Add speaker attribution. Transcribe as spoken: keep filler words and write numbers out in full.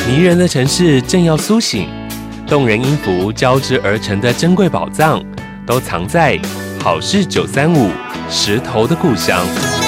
Speaker 1: 迷人的城市正要苏醒，动人音符交织而成的珍贵宝藏，都藏在好事九三五石头的故乡。